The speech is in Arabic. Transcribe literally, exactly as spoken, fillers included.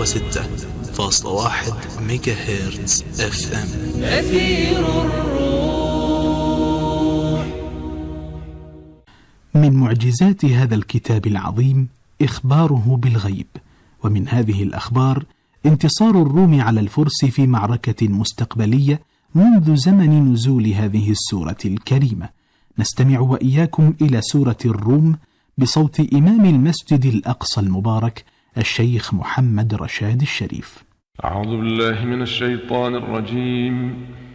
وستة فاصلة واحد ميجا هرتز اف ام. أثير الروح. من معجزات هذا الكتاب العظيم إخباره بالغيب، ومن هذه الأخبار انتصار الروم على الفرس في معركة مستقبلية منذ زمن نزول هذه السورة الكريمة. نستمع وإياكم إلى سورة الروم بصوت إمام المسجد الأقصى المبارك الشيخ محمد رشاد الشريف. أعوذ بالله من الشيطان الرجيم.